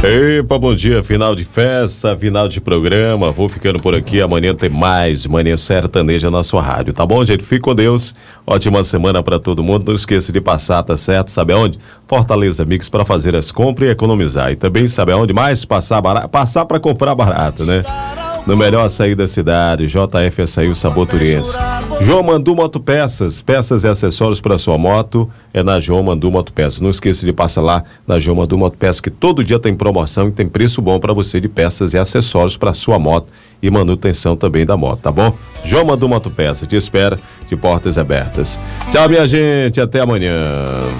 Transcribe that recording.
Epa, bom dia, final de festa, final de programa, vou ficando por aqui, amanhã tem mais Manhã Sertaneja na sua rádio, tá bom, gente? Fique com Deus, ótima semana pra todo mundo, não esqueça de passar, tá certo? Sabe aonde? Fortaleza Mix pra fazer as compras e economizar, e também sabe aonde mais? Passar barato, passar pra comprar barato, né? No melhor açaí da cidade, JF Açaí, o sabor turense. João Mandu Motopeças, peças e acessórios para sua moto, é na João Mandu Motopeças. Não esqueça de passar lá na João Mandu Motopeças, que todo dia tem promoção e tem preço bom para você de peças e acessórios para sua moto e manutenção também da moto, tá bom? João Mandu Motopeças, te espera de portas abertas. Tchau, minha gente, até amanhã.